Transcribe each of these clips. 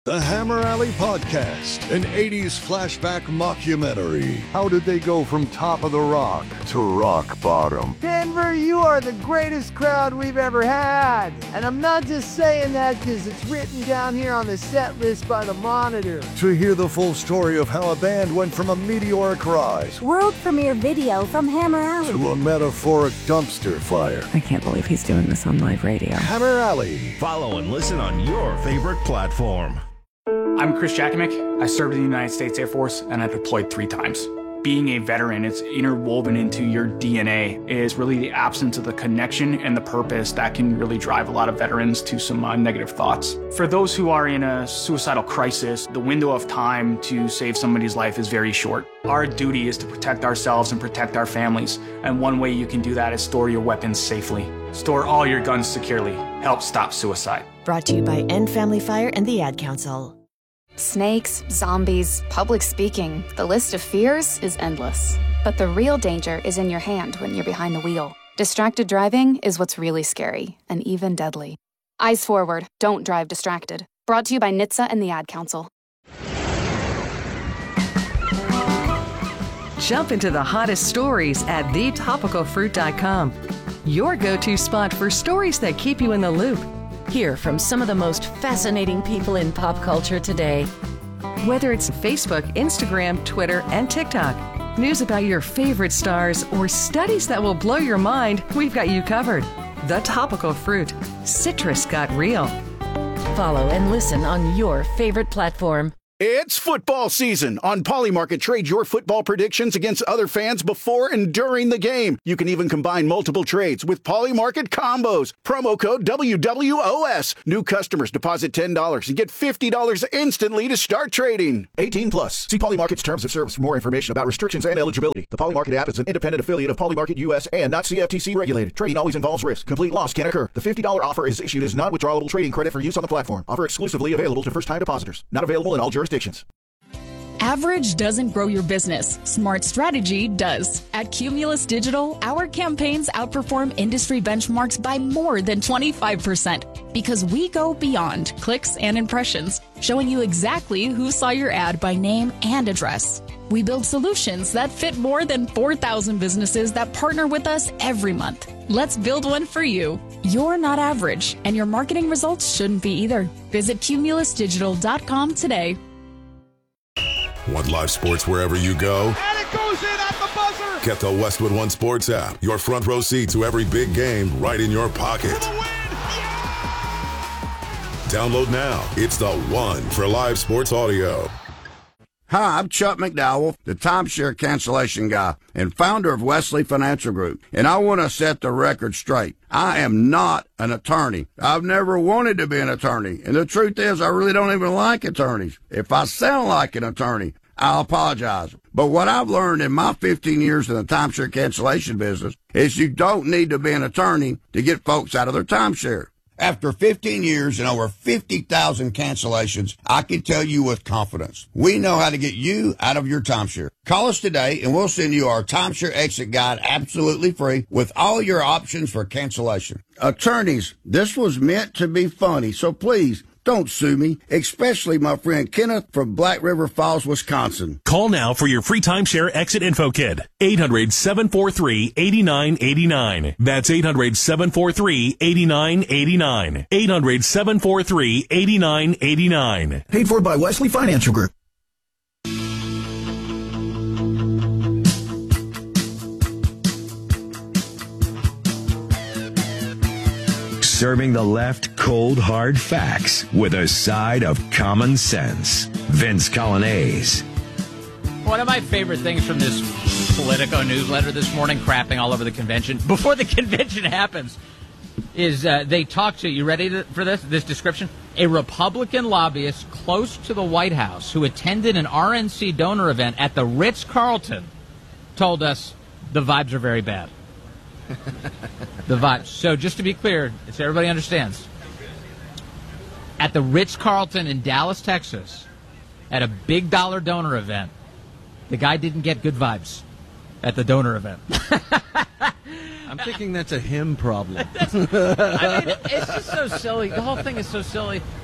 The Hammer Alley Podcast, an 80s flashback mockumentary. How did they go from top of the rock to rock bottom? Denver, you are the greatest crowd we've ever had. And I'm not just saying that because it's written down here on the set list by the Monitor. To hear the full story of how a band went from a meteoric rise, world premiere video from Hammer Alley, to a metaphoric dumpster fire. I can't believe he's doing this on live radio. Hammer Alley. Follow and listen on your favorite platform. I'm Chris Jakimick. I served in the United States Air Force and I deployed 3 times. Being a veteran, it's interwoven into your DNA, is really the absence of the connection and the purpose that can really drive a lot of veterans to some negative thoughts. For those who are in a suicidal crisis, the window of time to save somebody's life is very short. Our duty is to protect ourselves and protect our families, and one way you can do that is store your weapons safely. Store all your guns securely. Help stop suicide. Brought to you by End Family Fire and the Ad Council. Snakes, zombies, public speaking. The list of fears is endless. But the real danger is in your hand when you're behind the wheel. Distracted driving is what's really scary and even deadly. Eyes forward, don't drive distracted. Brought to you by NHTSA and the Ad Council. Jump into the hottest stories at thetopicalfruit.com. Your go-to spot for stories that keep you in the loop. Hear from some of the most fascinating people in pop culture today. Whether it's Facebook, Instagram, Twitter, and TikTok, news about your favorite stars, or studies that will blow your mind, we've got you covered. The Topical Fruit. Citrus got real. Follow and listen on your favorite platform. It's football season. On Polymarket, trade your football predictions against other fans before and during the game. You can even combine multiple trades with Polymarket combos. Promo code WWOS. New customers deposit $10 and get $50 instantly to start trading. 18 plus. See Polymarket's terms of service for more information about restrictions and eligibility. The Polymarket app is an independent affiliate of Polymarket US and not CFTC regulated. Trading always involves risk. Complete loss can occur. The $50 offer is issued as non-withdrawable trading credit for use on the platform. Offer exclusively available to first-time depositors. Not available in all jurisdictions. Average doesn't grow your business. Smart strategy does. At Cumulus Digital, our campaigns outperform industry benchmarks by more than 25% because we go beyond clicks and impressions, showing you exactly who saw your ad by name and address. We build solutions that fit more than 4,000 businesses that partner with us every month. Let's build one for you. You're not average, and your marketing results shouldn't be either. Visit cumulusdigital.com today. Want live sports wherever you go? And it goes in at the buzzer! Get the Westwood One Sports app. Your front row seat to every big game right in your pocket. Download now. It's the one for live sports audio. Hi, I'm Chuck McDowell, the timeshare cancellation guy and founder of Wesley Financial Group, and I want to set the record straight. I am not an attorney. I've never wanted to be an attorney, and the truth is I really don't even like attorneys. If I sound like an attorney, I'll apologize. But what I've learned in my 15 years in the timeshare cancellation business is you don't need to be an attorney to get folks out of their timeshare. After 15 years and over 50,000 cancellations, I can tell you with confidence, we know how to get you out of your timeshare. Call us today and we'll send you our timeshare exit guide absolutely free with all your options for cancellation. Attorneys, this was meant to be funny, so please don't sue me, especially my friend Kenneth from Black River Falls, Wisconsin. Call now for your free timeshare exit info kit. 800-743-8989. That's 800-743-8989. 800-743-8989. Paid for by Wesley Financial Group. Serving the left cold, hard facts with a side of common sense. Vince Colonnese. One of my favorite things from this Politico newsletter this morning, crapping all over the convention, before the convention happens, is they talk to, you ready for this description? A Republican lobbyist close to the White House who attended an RNC donor event at the Ritz-Carlton told us the vibes are very bad. The vibes. So just to be clear, so everybody understands, at the Ritz-Carlton in Dallas, Texas, at a big dollar donor event, the guy didn't get good vibes at the donor event. I'm thinking that's a him problem. I mean, it's just so silly. The whole thing is so silly.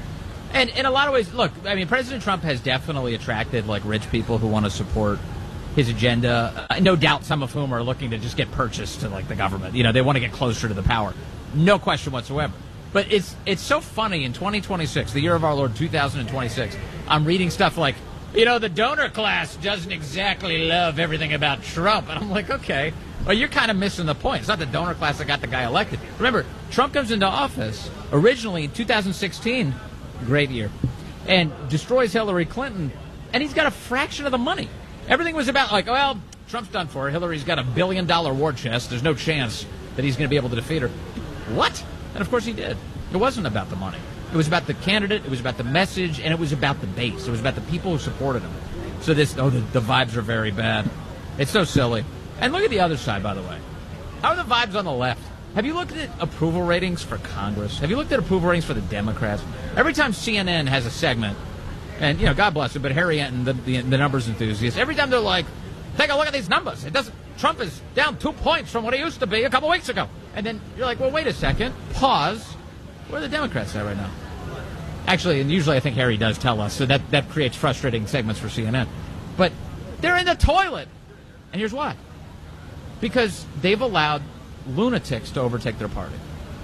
And in a lot of ways, look, I mean, President Trump has definitely attracted, like, rich people who want to support his agenda. No doubt some of whom are looking to just get purchased to, like, the government. You know, they want to get closer to the power. No question whatsoever. But it's so funny in 2026, the year of our Lord 2026, I'm reading stuff like, you know, the donor class doesn't exactly love everything about Trump. And I'm like, okay, well, you're kind of missing the point. It's not the donor class that got the guy elected. Remember, Trump comes into office originally in 2016, great year, and destroys Hillary Clinton, and he's got a fraction of the money. Everything was about, like, well, Trump's done for her. Hillary's got $1 billion war chest. There's no chance that he's going to be able to defeat her. What? And, of course, he did. It wasn't about the money. It was about the candidate, it was about the message, and it was about the base. It was about the people who supported him. So the vibes are very bad. It's so silly. And look at the other side, by the way. How are the vibes on the left? Have you looked at approval ratings for Congress? Have you looked at approval ratings for the Democrats? Every time CNN has a segment, and, you know, God bless it, but Harry Enton, the numbers enthusiast, every time they're like, take a look at these numbers. Trump is down 2 points from what he used to be a couple weeks ago. And then you're like, well, wait a second. Pause. Where are the Democrats at right now? Actually, and usually I think Harry does tell us, so that creates frustrating segments for CNN. But they're in the toilet. And here's why. Because they've allowed lunatics to overtake their party.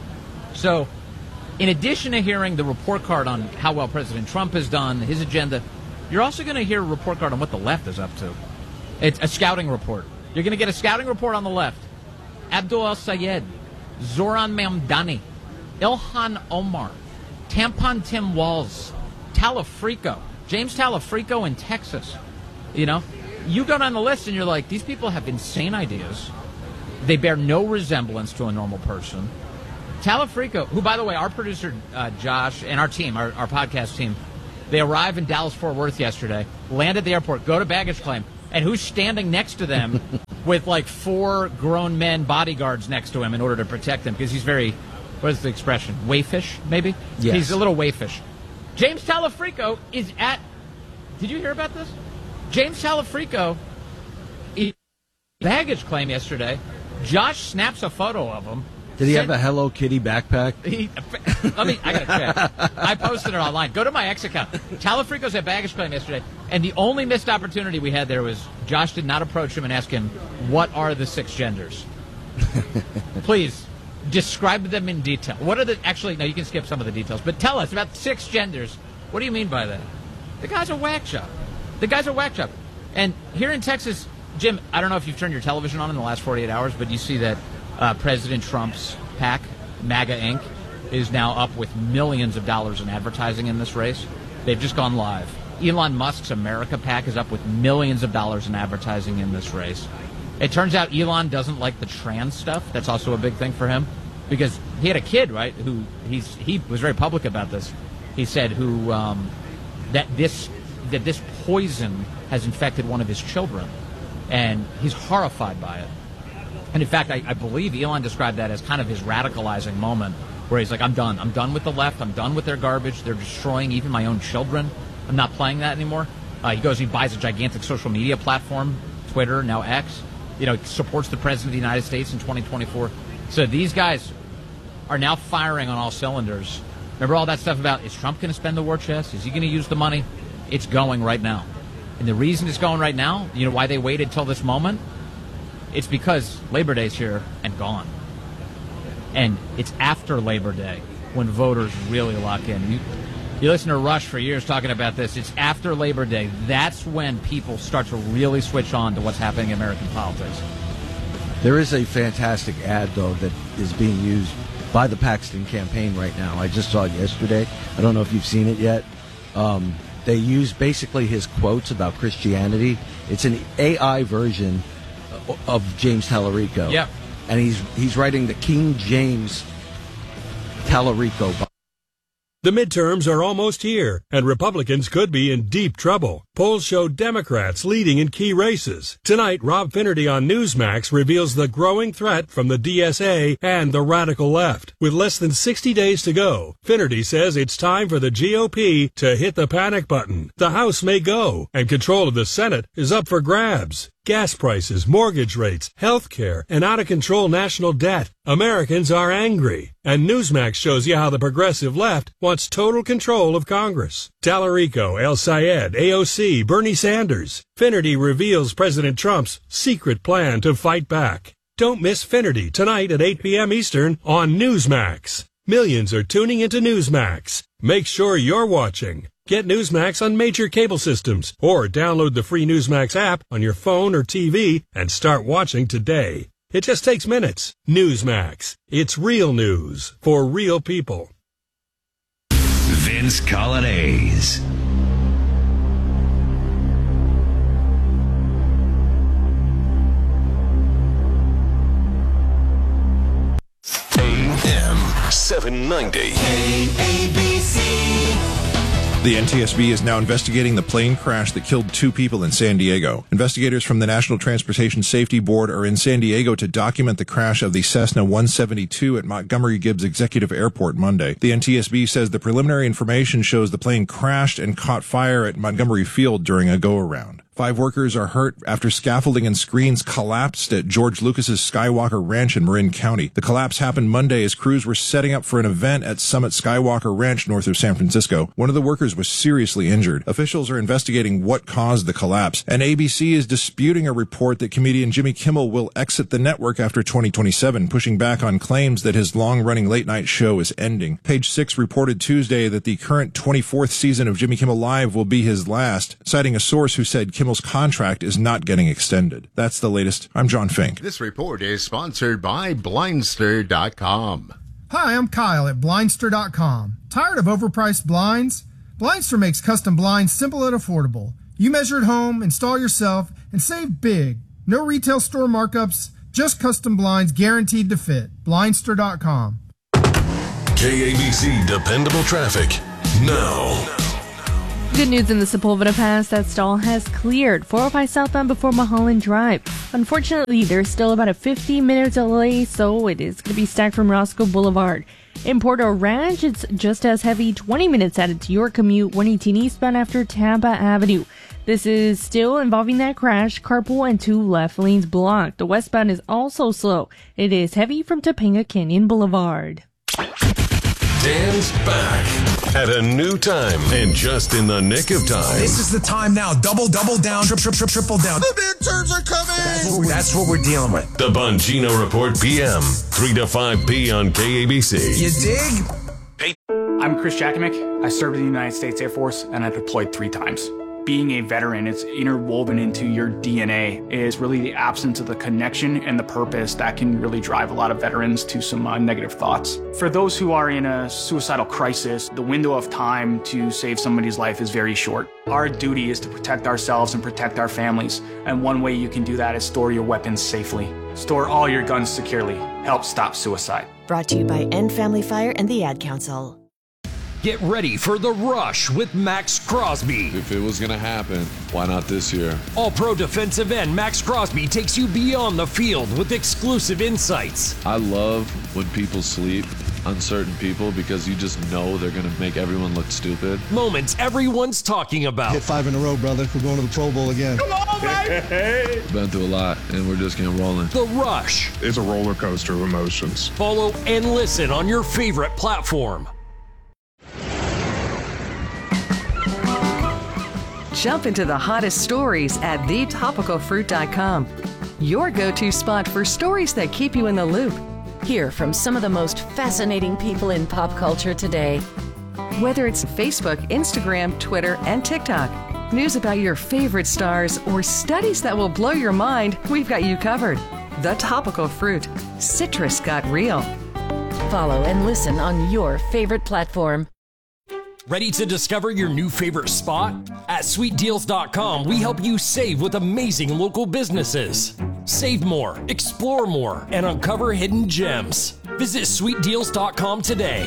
So, in addition to hearing the report card on how well President Trump has done, his agenda, you're also going to hear a report card on what the left is up to. It's a scouting report. You're going to get a scouting report on the left. Abdul El-Sayed, Zoran Mamdani, Ilhan Omar, Tampon Tim Walz, Talafrico, James Talafrico in Texas. You know, you go down the list and you're like, these people have insane ideas. They bear no resemblance to a normal person. Talafrico, who, by the way, our producer, Josh, and our team, our podcast team, they arrived in Dallas-Fort Worth yesterday, landed at the airport, go to baggage claim, and who's standing next to them with, like, 4 grown men bodyguards next to him in order to protect him, because he's very, what is the expression, wayfish, maybe? Yes. He's a little wayfish. James Talafrico is at, did you hear about this? James Talafrico, baggage claim yesterday. Josh snaps a photo of him. Did he have a Hello Kitty backpack? I gotta check. I posted it online. Go to my X account. Talafrico's at baggage claim yesterday, and the only missed opportunity we had there was Josh did not approach him and ask him, what are the 6 genders? Please, describe them in detail. What are the, actually, no, you can skip some of the details, but tell us about 6 genders. What do you mean by that? The guy's a whack job. And here in Texas, Jim, I don't know if you've turned your television on in the last 48 hours, but you see that President Trump's PAC, MAGA Inc., is now up with millions of dollars in advertising in this race. They've just gone live. Elon Musk's America PAC is up with millions of dollars in advertising in this race. It turns out Elon doesn't like the trans stuff. That's also a big thing for him, because he had a kid, right, who he was very public about this. He said that this poison has infected one of his children, and he's horrified by it. And in fact, I believe Elon described that as kind of his radicalizing moment, where he's like, I'm done. I'm done with the left. I'm done with their garbage. They're destroying even my own children. I'm not playing that anymore. He goes and he buys a gigantic social media platform, Twitter, now X. You know, supports the President of the United States in 2024. So these guys are now firing on all cylinders. Remember all that stuff about, is Trump going to spend the war chest? Is he going to use the money? It's going right now. And the reason it's going right now, you know why they waited till this moment? It's because Labor Day's here and gone. And it's after Labor Day when voters really lock in. You listen to Rush for years talking about this. It's after Labor Day. That's when people start to really switch on to what's happening in American politics. There is a fantastic ad, though, that is being used by the Paxton campaign right now. I just saw it yesterday. I don't know if you've seen it yet. They use basically his quotes about Christianity. It's an AI version of James Talarico. Yeah. And he's writing the King James Talarico. The midterms are almost here, and Republicans could be in deep trouble. Polls show Democrats leading in key races. Tonight, Rob Finnerty on Newsmax reveals the growing threat from the DSA and the radical left. With less than 60 days to go, Finnerty says it's time for the GOP to hit the panic button. The House may go, and control of the Senate is up for grabs. Gas prices, mortgage rates, health care, and out-of-control national debt. Americans are angry. And Newsmax shows you how the progressive left wants total control of Congress. Tallarico, El Sayed, AOC, Bernie Sanders. Finnerty reveals President Trump's secret plan to fight back. Don't miss Finnerty tonight at 8 p.m. Eastern on Newsmax. Millions are tuning into Newsmax. Make sure you're watching. Get Newsmax on major cable systems or download the free Newsmax app on your phone or TV and start watching today. It just takes minutes. Newsmax. It's real news for real people. Vince Colonnese. AM 790. KABC. The NTSB is now investigating the plane crash that killed 2 people in San Diego. Investigators from the National Transportation Safety Board are in San Diego to document the crash of the Cessna 172 at Montgomery Gibbs Executive Airport Monday. The NTSB says the preliminary information shows the plane crashed and caught fire at Montgomery Field during a go-around. 5 workers are hurt after scaffolding and screens collapsed at George Lucas's Skywalker Ranch in Marin County. The collapse happened Monday as crews were setting up for an event at Summit Skywalker Ranch north of San Francisco. One of the workers was seriously injured. Officials are investigating what caused the collapse, and ABC is disputing a report that comedian Jimmy Kimmel will exit the network after 2027, pushing back on claims that his long-running late-night show is ending. Page 6 reported Tuesday that the current 24th season of Jimmy Kimmel Live will be his last, citing a source who said Kimmel's contract is not getting extended. That's the latest. I'm John Fink. This report is sponsored by Blindster.com. Hi, I'm Kyle at Blindster.com. Tired of overpriced blinds? Blindster makes custom blinds simple and affordable. You measure at home, install yourself, and save big. No retail store markups, just custom blinds guaranteed to fit. Blindster.com. KABC Dependable Traffic now. Good news in the Sepulveda Pass. That stall has cleared. 405 southbound before Mulholland Drive. Unfortunately, there's still about a 15-minute delay, so it is going to be stacked from Roscoe Boulevard. In Porto Ranch, it's just as heavy. 20 minutes added to your commute 118 eastbound after Tampa Avenue. This is still involving that crash. Carpool and 2 left lanes blocked. The westbound is also slow. It is heavy from Topanga Canyon Boulevard. Dan's back at a new time and just in the nick of time. This is the time now. Double down, triple down. The midterms are coming. That's what we're dealing with. The Bongino Report PM, 3 to 5 p on KABC. You dig? Hey, I'm Chris Jakovic. I served in the United States Air Force and I deployed 3 times. Being a veteran, it's interwoven into your DNA, is really the absence of the connection and the purpose that can really drive a lot of veterans to some negative thoughts. For those who are in a suicidal crisis, the window of time to save somebody's life is very short. Our duty is to protect ourselves and protect our families, and one way you can do that is store your weapons safely. Store all your guns securely. Help stop suicide. Brought to you by End Family Fire and the Ad Council. Get ready for The Rush with Max Crosby. If it was going to happen, why not this year? All-Pro defensive end Max Crosby takes you beyond the field with exclusive insights. I love when people sleep on certain people because you just know they're going to make everyone look stupid. Moments everyone's talking about. Hit 5 in a row, brother. We're going to the Pro Bowl again. Come on, baby! Been through a lot, and we're just getting rolling. The Rush. It's a roller coaster of emotions. Follow and listen on your favorite platform. Jump into the hottest stories at thetopicalfruit.com. Your go-to spot for stories that keep you in the loop. Hear from some of the most fascinating people in pop culture today. Whether it's Facebook, Instagram, Twitter, and TikTok, news about your favorite stars, or studies that will blow your mind, we've got you covered. The Topical Fruit. Citrus got real. Follow and listen on your favorite platform. Ready to discover your new favorite spot? At sweetdeals.com, we help you save with amazing local businesses. Save more, explore more, and uncover hidden gems. Visit sweetdeals.com today.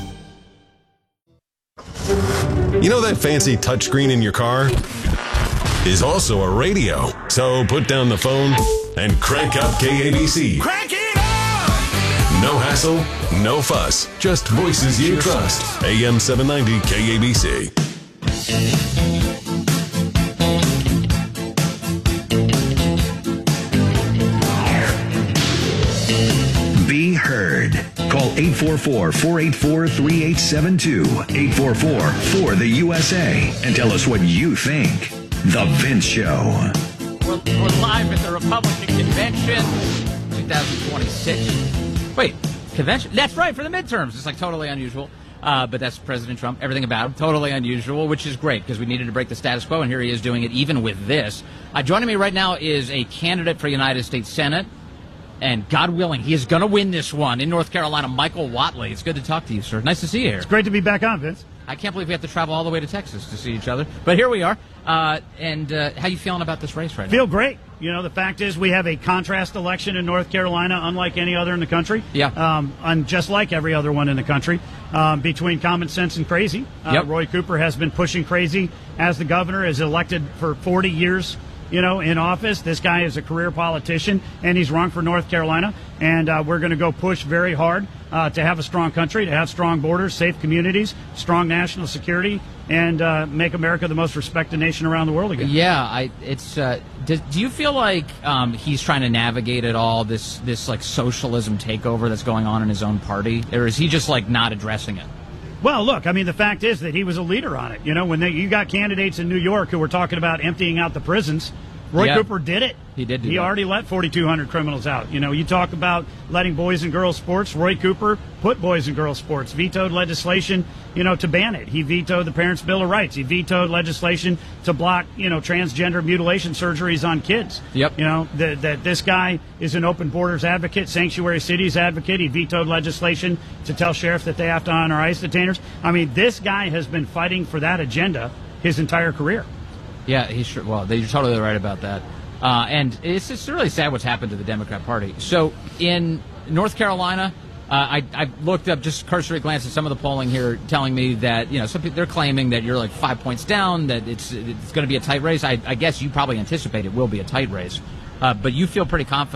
You know that fancy touchscreen in your car is also a radio. So put down the phone and crank up KABC. Crank it up! No hassle, no fuss, just voices you trust. AM 790 KABC. 844-484-3872. 844-4-the-USA. And tell us what you think. The Vince Show. We're live at the Republican Convention 2026. Wait, convention? That's right, for the midterms. It's like totally unusual. But that's President Trump. Everything about him, totally unusual, which is great because we needed to break the status quo, and here he is doing it even with this. Joining me right now is a candidate for United States Senate, and God willing, he is going to win this one in North Carolina, Michael Whatley. It's good to talk to you, sir. Nice to see you here. It's great to be back on, Vince. I can't believe we have to travel all the way to Texas to see each other, but here we are. How you feeling about this race right now? Feel great. You know, the fact is we have a contrast election in North Carolina, unlike any other in the country. Yeah. And just like every other one in the country, between common sense and crazy. Roy Cooper has been pushing crazy as the governor, is elected for 40 years, in office. This guy is a career politician, and he's run for North Carolina. And we're going to go push very hard to have a strong country, to have strong borders, safe communities, strong national security, and make America the most respected nation around the world again. Yeah, do you feel like he's trying to navigate it all, this like socialism takeover that's going on in his own party, or is he just like not addressing it? Well, look, I mean, the fact is that he was a leader on it. When you got candidates in New York who were talking about emptying out the prisons, Roy Cooper did it. He did do He that. already let 4,200 criminals out. You talk about letting boys and girls sports. Roy Cooper put boys and girls sports, vetoed legislation, to ban it. He vetoed the Parents' Bill of Rights. He vetoed legislation to block, transgender mutilation surgeries on kids. Yep. That this guy is an open borders advocate, sanctuary cities advocate. He vetoed legislation to tell sheriffs that they have to honor ICE detainers. I mean, this guy has been fighting for that agenda his entire career. Yeah, he's sure. Well, you're totally right about that. And it's really sad what's happened to the Democrat Party. So in North Carolina, I looked up, just cursory glance at some of the polling here, telling me that some people, they're claiming that you're like 5 points down, that it's going to be a tight race. I guess you probably anticipate it will be a tight race, but you feel pretty confident